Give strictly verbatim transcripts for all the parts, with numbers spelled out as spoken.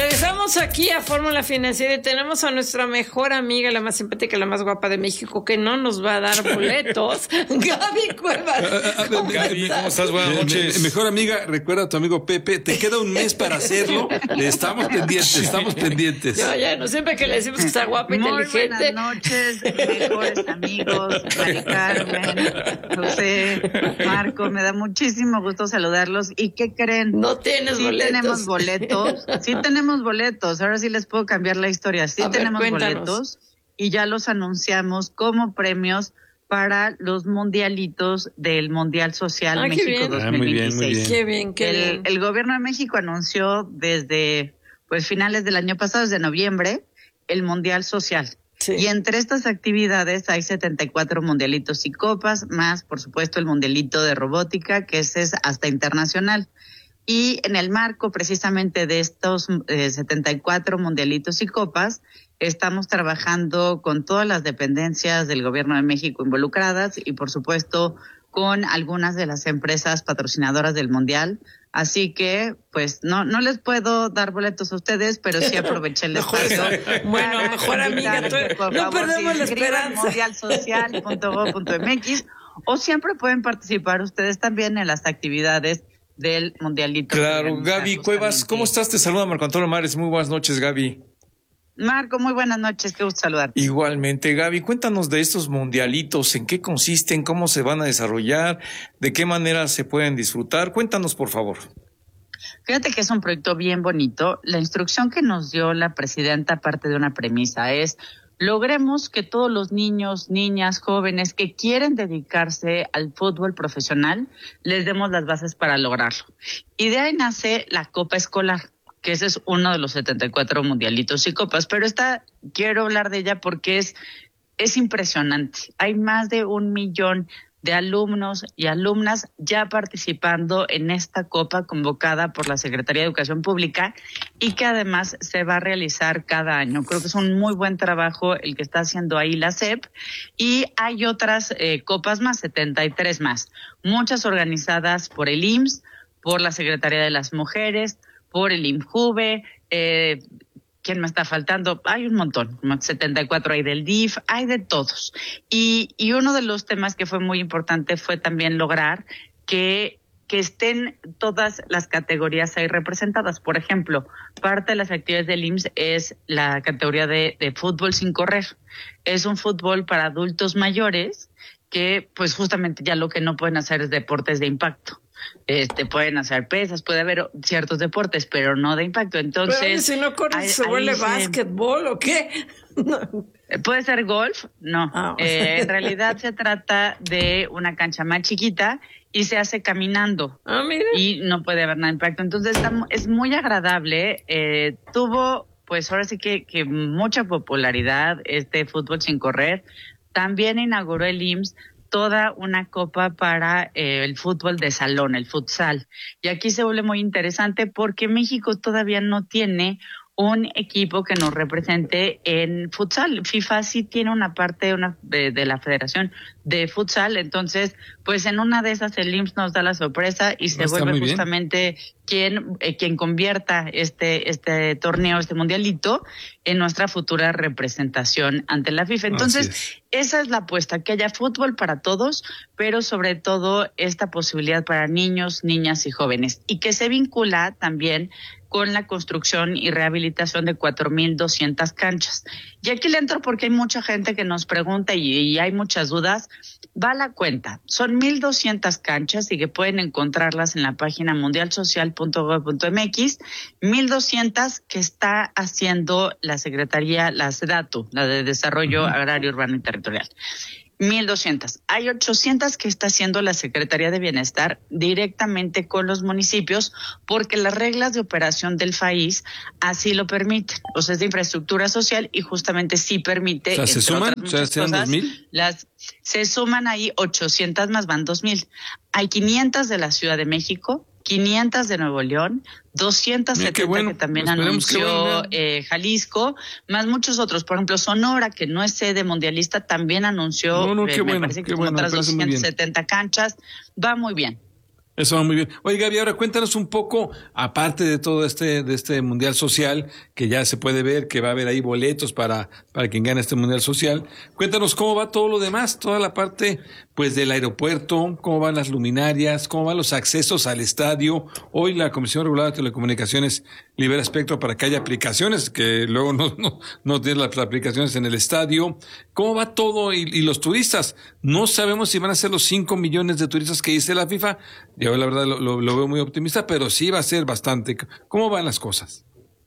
Regresamos aquí a Fórmula Financiera y tenemos a nuestra mejor amiga, la más simpática, la más guapa de México, que no nos va a dar boletos. Gaby Cuevas. ¿Cómo Gaby, ¿cómo estás? Buenas noches. Me, mejor amiga, recuerda a tu amigo Pepe, te queda un mes para hacerlo. Estamos pendientes, estamos pendientes. Yo ya no, siempre que le decimos que está guapa, Muy inteligente. Buenas noches, mejores amigos, Mari Carmen, José, Marco, me da muchísimo gusto saludarlos. ¿Y qué creen? No tienes sí boletos. tenemos boletos, sí tenemos boletos, ahora sí les puedo cambiar la historia, sí A ver, tenemos cuéntanos. boletos y ya los anunciamos como premios para los mundialitos del Mundial Social Ah, qué México bien. dos Ah, mil muy bien, veintiséis. muy bien. Qué bien, qué el, bien. el gobierno de México anunció desde pues finales del año pasado, desde noviembre, el Mundial Social. Sí. Y entre estas actividades hay setenta y cuatro mundialitos y copas, más por supuesto el mundialito de robótica, que ese es hasta internacional. Y en el marco precisamente de estos eh, setenta y cuatro mundialitos y copas, estamos trabajando con todas las dependencias del Gobierno de México involucradas y por supuesto con algunas de las empresas patrocinadoras del Mundial. Así que, pues, no no les puedo dar boletos a ustedes, pero sí aproveché el espacio. Bueno, para mejor amiga, invitar a que, tú- por no favor, perdemos se la inscriban en esperanza. mundial social punto gob punto m x o siempre pueden participar ustedes también en las actividades del Mundialito. Claro, que Gaby organiza Cuevas, justamente. ¿cómo estás? Te saluda Marco Antonio Mares. Muy buenas noches, Gaby. Marco, muy buenas noches, qué gusto saludarte. Igualmente, Gaby, cuéntanos de estos mundialitos, en qué consisten, cómo se van a desarrollar, de qué manera se pueden disfrutar. Cuéntanos, por favor. Fíjate que es un proyecto bien bonito. La instrucción que nos dio la presidenta, parte de una premisa, es logremos que todos los niños, niñas, jóvenes que quieren dedicarse al fútbol profesional, les demos las bases para lograrlo. Y de ahí nace la Copa Escolar, que ese es uno de los setenta y cuatro mundialitos y copas. Pero esta, quiero hablar de ella porque es, es impresionante. Hay más de un millón de alumnos y alumnas ya participando en esta copa convocada por la Secretaría de Educación Pública y que además se va a realizar cada año. Creo que es un muy buen trabajo el que está haciendo ahí la S E P y hay otras eh, copas más, setenta y tres más, muchas organizadas por el I M S S, por la Secretaría de las Mujeres, por el INJUVE, eh, ¿quién me está faltando? Hay un montón, setenta y cuatro hay del D I F, hay de todos. Y, y uno de los temas que fue muy importante fue también lograr que, que estén todas las categorías ahí representadas. Por ejemplo, parte de las actividades del I M S S es la categoría de, de fútbol sin correr. Es un fútbol para adultos mayores que pues justamente ya lo que no pueden hacer es deportes de impacto. Este, pueden hacer pesas, puede haber ciertos deportes, pero no de impacto. Entonces, Pero si no corres, ahí- ¿se ahí vuelve se- básquetbol o qué? No. ¿Puede ser golf? No. Ah. Eh, en realidad se trata de una cancha más chiquita y se hace caminando. Ah, mira. Y no puede haber nada de impacto. Entonces está mu- es muy agradable. Eh, tuvo, pues ahora sí que, que mucha popularidad este fútbol sin correr. También inauguró el I M S S toda una copa para eh, el fútbol de salón, el futsal. Y aquí se vuelve muy interesante porque México todavía no tiene un equipo que nos represente en futsal. FIFA sí tiene una parte una, de, de la federación de futsal, entonces pues en una de esas el I M S S nos da la sorpresa y se Está vuelve muy bien. justamente quien eh, quien convierta este este torneo, este mundialito en nuestra futura representación ante la FIFA. Entonces Así esa es la apuesta, que haya fútbol para todos, pero sobre todo esta posibilidad para niños, niñas y jóvenes y que se vincula también con la construcción y rehabilitación de cuatro mil doscientas canchas. Y aquí le entro porque hay mucha gente que nos pregunta y, y hay muchas dudas. Va a la cuenta. Son mil doscientas canchas y que pueden encontrarlas en la página mundial social punto gob punto m x. mil doscientas que está haciendo la Secretaría, la SEDATU, la de Desarrollo Agrario, Urbano y Territorial. mil doscientas. Hay ochocientas que está haciendo la Secretaría de Bienestar directamente con los municipios porque las reglas de operación del país así lo permiten. O sea, es de infraestructura social y justamente sí permite. O sea, ¿se entre suman? otras O sea, muchas ¿sean cosas, dos mil? Las, se suman ahí ochocientas más, van dos mil. Hay quinientas de la Ciudad de México, quinientas de Nuevo León, doscientas setenta Mira, qué bueno. que también Esperemos que anunció bueno, eh, Jalisco, más muchos otros. Por ejemplo, Sonora, que no es sede mundialista, también anunció, No, no, eh, qué me bueno, parece que qué como bueno, otras me parece muy doscientas setenta canchas. Va muy bien. Eso va muy bien. Oye, Gaby, ahora cuéntanos un poco, aparte de todo este, de este Mundial Social, que ya se puede ver que va a haber ahí boletos para, para quien gane este Mundial Social. Cuéntanos cómo va todo lo demás, toda la parte, pues, del aeropuerto, cómo van las luminarias, cómo van los accesos al estadio. Hoy la Comisión Reguladora de Telecomunicaciones libera espectro para que haya aplicaciones, que luego no, no, no tienen las aplicaciones en el estadio. ¿Cómo va todo? Y, y los turistas, no sabemos si van a ser los cinco millones de turistas que dice la FIFA. Yo la verdad lo, lo, lo veo muy optimista, pero sí va a ser bastante. ¿Cómo van las cosas?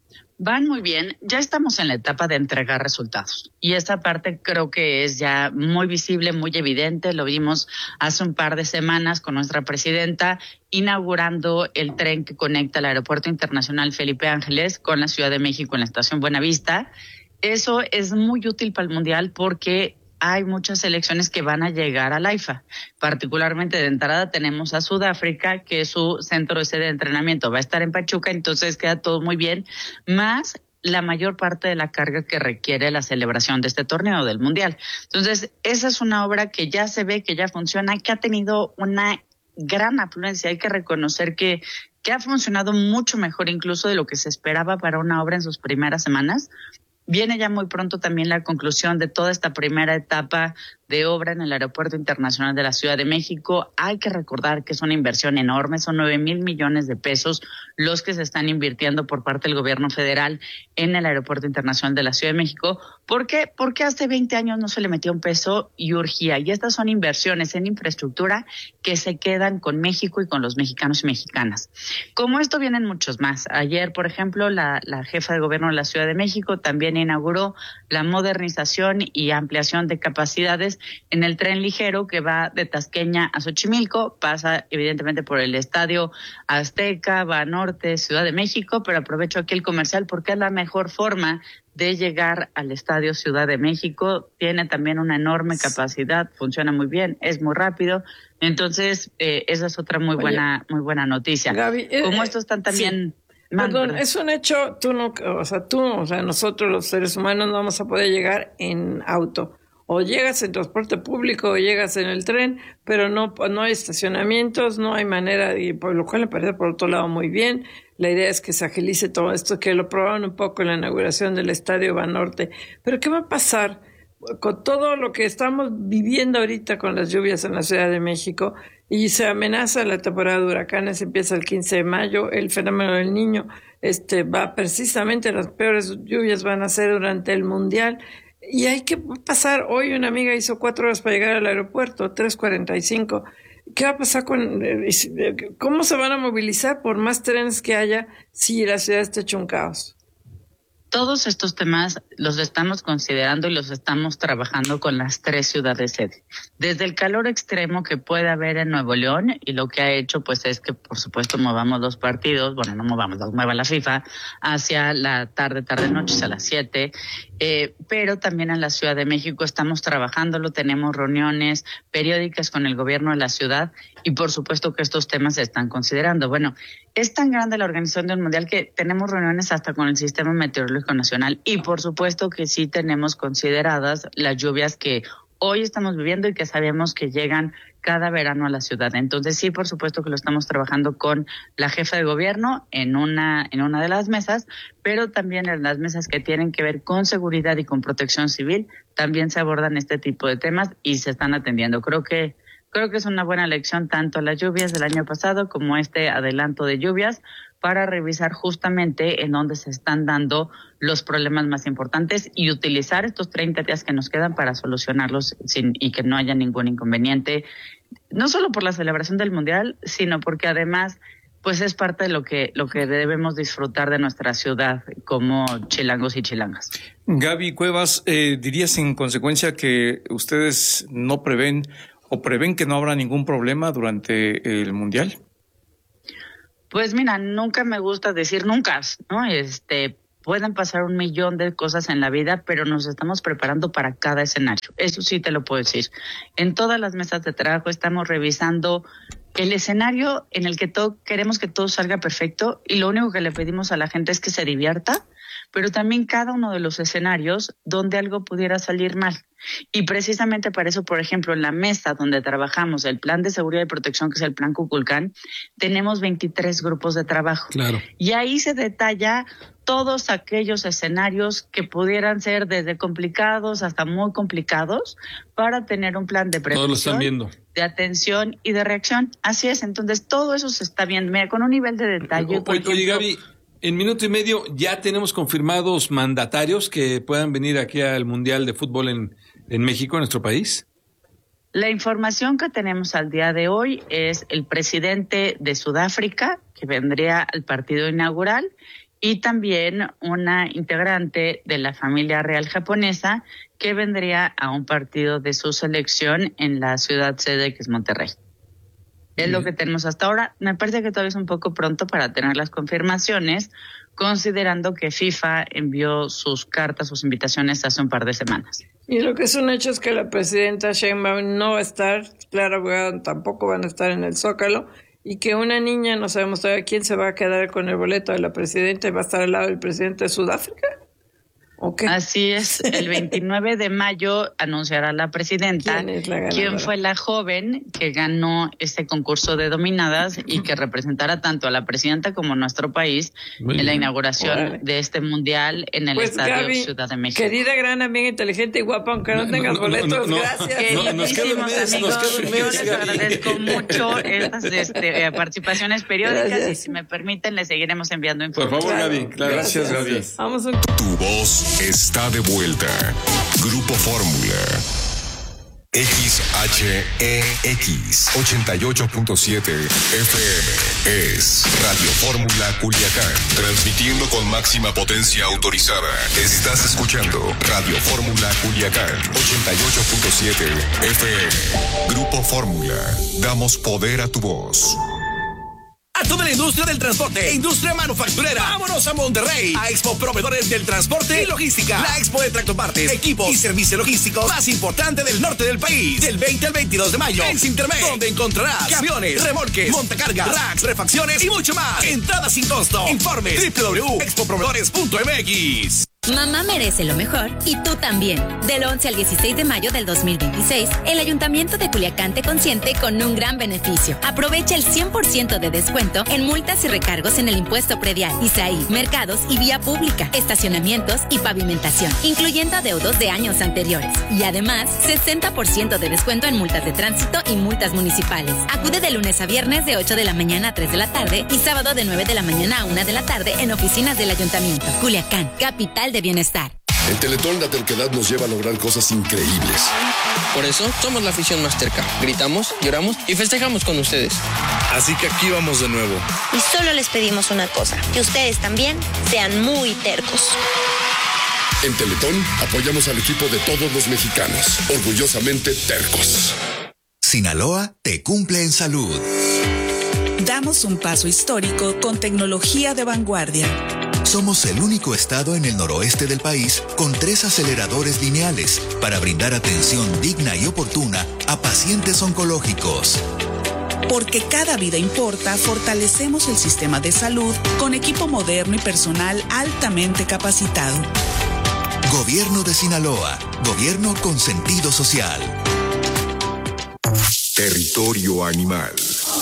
Van muy bien. Ya estamos en la etapa de entregar resultados. Y esta parte creo que es ya muy visible, muy evidente. Lo vimos hace un par de semanas con nuestra presidenta inaugurando el tren que conecta el Aeropuerto Internacional Felipe Ángeles con la Ciudad de México en la estación Buenavista. Eso es muy útil para el Mundial porque hay muchas selecciones que van a llegar al AIFA. Particularmente de entrada tenemos a Sudáfrica, que su centro de sede de entrenamiento va a estar en Pachuca, entonces queda todo muy bien, más la mayor parte de la carga que requiere la celebración de este torneo del Mundial. Entonces, esa es una obra que ya se ve, que ya funciona, que ha tenido una gran afluencia. Hay que reconocer que, que ha funcionado mucho mejor incluso de lo que se esperaba para una obra en sus primeras semanas. Viene ya muy pronto también la conclusión de toda esta primera etapa de obra en el Aeropuerto Internacional de la Ciudad de México. Hay que recordar que es una inversión enorme, son nueve mil millones de pesos los que se están invirtiendo por parte del gobierno federal en el Aeropuerto Internacional de la Ciudad de México. ¿Por qué? Porque hace veinte años no se le metió un peso y urgía. Y estas son inversiones en infraestructura que se quedan con México y con los mexicanos y mexicanas. Como esto vienen muchos más. Ayer, por ejemplo, la, la jefa de gobierno de la Ciudad de México también inauguró la modernización y ampliación de capacidades en el tren ligero que va de Tasqueña a Xochimilco, pasa evidentemente por el Estadio Azteca, va a Norte, Ciudad de México, pero aprovecho aquí el comercial porque es la mejor forma de llegar al Estadio Ciudad de México. Tiene también una enorme capacidad, funciona muy bien, es muy rápido. Entonces, eh, esa es otra muy buena, Oye, muy buena noticia. Gaby, eh, Como estos están también... Sí. Perdón, es un hecho, tú no, o sea, tú, o sea, nosotros los seres humanos no vamos a poder llegar en auto. O llegas en transporte público o llegas en el tren, pero no, no hay estacionamientos, no hay manera, y por lo cual me parece por otro lado muy bien. La idea es que se agilice todo esto, que lo probaron un poco en la inauguración del Estadio Banorte. Pero ¿qué va a pasar con todo lo que estamos viviendo ahorita con las lluvias en la Ciudad de México? Y se amenaza la temporada de huracanes, empieza el quince de mayo, el fenómeno del Niño este va precisamente, las peores lluvias van a ser durante el Mundial. Y hay que pasar, hoy una amiga hizo cuatro horas para llegar al aeropuerto, tres cuarenta y cinco. ¿Qué va a pasar con, cómo se van a movilizar por más trenes que haya si la ciudad está hecho un caos? Todos estos temas los estamos considerando y los estamos trabajando con las tres ciudades sede. Desde el calor extremo que puede haber en Nuevo León, y lo que ha hecho pues es que por supuesto movamos los partidos, bueno, no movamos, los mueva la FIFA, hacia la tarde, tarde, noches a las siete, eh, pero también en la Ciudad de México estamos trabajándolo, tenemos reuniones periódicas con el gobierno de la ciudad y por supuesto que estos temas se están considerando. Bueno, es tan grande la organización del Mundial que tenemos reuniones hasta con el Sistema Meteorológico Nacional y por supuesto que sí tenemos consideradas las lluvias que hoy estamos viviendo y que sabemos que llegan cada verano a la ciudad. Entonces sí, por supuesto que lo estamos trabajando con la jefa de gobierno en una, en una de las mesas, pero también en las mesas que tienen que ver con seguridad y con protección civil, también se abordan este tipo de temas y se están atendiendo. Creo que Creo que es una buena lección tanto las lluvias del año pasado como este adelanto de lluvias para revisar justamente en dónde se están dando los problemas más importantes y utilizar estos treinta días que nos quedan para solucionarlos sin, y que no haya ningún inconveniente, no solo por la celebración del Mundial, sino porque además pues es parte de lo que, lo que debemos disfrutar de nuestra ciudad como chilangos y chilangas. Gaby Cuevas, eh, dirías en consecuencia que ustedes no prevén ¿O prevén que no habrá ningún problema durante el Mundial? Pues mira, nunca me gusta decir nunca, ¿no? Este, pueden pasar un millón de cosas en la vida, pero nos estamos preparando para cada escenario. Eso sí te lo puedo decir. En todas las mesas de trabajo estamos revisando el escenario en el que todo, queremos que todo salga perfecto y lo único que le pedimos a la gente es que se divierta, pero también cada uno de los escenarios donde algo pudiera salir mal. Y precisamente para eso, por ejemplo, en la mesa donde trabajamos el plan de seguridad y protección, que es el plan Kukulcán, tenemos veintitrés grupos de trabajo. Claro. Y ahí se detalla todos aquellos escenarios que pudieran ser desde complicados hasta muy complicados para tener un plan de prevención, todos lo están viendo, de atención y de reacción. Así es, entonces todo eso se está viendo. Mira, con un nivel de detalle. O, oye, ejemplo, Gaby, en minuto y medio ya tenemos confirmados mandatarios que puedan venir aquí al Mundial de Fútbol en, en México, en nuestro país. La información que tenemos al día de hoy es el presidente de Sudáfrica, que vendría al partido inaugural, y también una integrante de la familia real japonesa que vendría a un partido de su selección en la ciudad sede, que es Monterrey. Es lo que tenemos hasta ahora. Me parece que todavía es un poco pronto para tener las confirmaciones, considerando que FIFA envió sus cartas, sus invitaciones hace un par de semanas. Y lo que es un hecho es que la presidenta Sheinbaum no va a estar, Clara Brugada tampoco van a estar en el Zócalo, y que una niña, no sabemos todavía quién se va a quedar con el boleto de la presidenta y va a estar al lado del presidente de Sudáfrica. ¿Okay? Así es, el veintinueve de mayo anunciará la presidenta quién, es la quién fue la joven que ganó este concurso de dominadas y que representará tanto a la presidenta como a nuestro país Muy en la inauguración Órale. de este mundial en el pues, Estadio Gaby, Ciudad de México. Querida, gran amiga, inteligente y guapa, aunque no, no tengas no, boletos, no, no, gracias. No, nos queda un mes, amigos, nos queda un mes, yo les agradezco mucho estas este, participaciones periódicas gracias. Y si me permiten les seguiremos enviando información. Por favor, Gaby. Claro. Gracias, Gaby. Vamos a... Tu voz está de vuelta. Grupo Fórmula. X H E X ochenta y ocho punto siete F M es Radio Fórmula Culiacán, transmitiendo con máxima potencia autorizada. Estás escuchando Radio Fórmula Culiacán ochenta y ocho punto siete F M. Grupo Fórmula, damos poder a tu voz. A toda la industria del transporte e industria manufacturera. Vámonos a Monterrey, a Expo Proveedores del Transporte y Logística. La expo de tractopartes, equipos y servicios logísticos más importante del norte del país. Del veinte al veintidós de mayo en Cintermex, donde encontrarás camiones, remolques, montacargas, racks, refacciones y mucho más. Entrada sin costo. Informe doble u doble u doble u punto expo proveedores punto m x. Mamá merece lo mejor y tú también. Del once al dieciséis de mayo del dos mil veintiséis, el Ayuntamiento de Culiacán te consiente con un gran beneficio. Aprovecha el cien por ciento de descuento en multas y recargos en el impuesto predial, I S A I, mercados y vía pública, estacionamientos y pavimentación, incluyendo adeudos de años anteriores. Y además, sesenta por ciento de descuento en multas de tránsito y multas municipales. Acude de lunes a viernes de ocho de la mañana a tres de la tarde y sábado de nueve de la mañana a una de la tarde en oficinas del Ayuntamiento. Culiacán, capital de bienestar. En Teletón la terquedad nos lleva a lograr cosas increíbles. Por eso somos la afición más terca. Gritamos, lloramos y festejamos con ustedes. Así que aquí vamos de nuevo. Y solo les pedimos una cosa, que ustedes también sean muy tercos. En Teletón apoyamos al equipo de todos los mexicanos, orgullosamente tercos. Sinaloa te cumple en salud. Damos un paso histórico con tecnología de vanguardia. Somos el único estado en el noroeste del país con tres aceleradores lineales para brindar atención digna y oportuna a pacientes oncológicos. Porque cada vida importa, fortalecemos el sistema de salud con equipo moderno y personal altamente capacitado. Gobierno de Sinaloa, gobierno con sentido social. Territorio animal.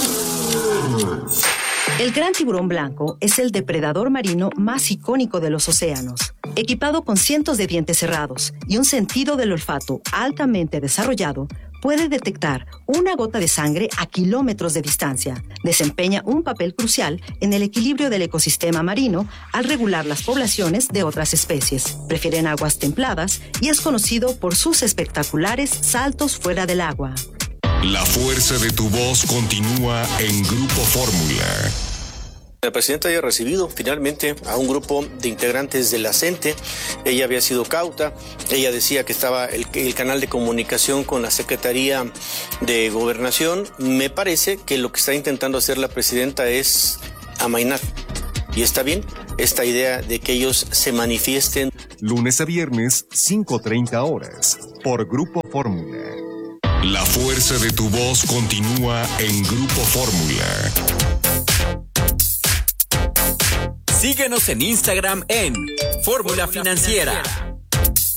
El gran tiburón blanco es el depredador marino más icónico de los océanos. Equipado con cientos de dientes cerrados y un sentido del olfato altamente desarrollado, puede detectar una gota de sangre a kilómetros de distancia. Desempeña un papel crucial en el equilibrio del ecosistema marino al regular las poblaciones de otras especies. Prefieren aguas templadas y es conocido por sus espectaculares saltos fuera del agua. La fuerza de tu voz continúa en Grupo Fórmula. La presidenta había recibido finalmente a un grupo de integrantes de la CENTE. Ella había sido cauta. Ella decía que estaba el, el canal de comunicación con la Secretaría de Gobernación. Me parece que lo que está intentando hacer la presidenta es amainar. Y está bien esta idea de que ellos se manifiesten. Lunes a viernes, cinco treinta horas, por Grupo Fórmula. La fuerza de tu voz continúa en Grupo Fórmula. Síguenos en Instagram en Fórmula Financiera.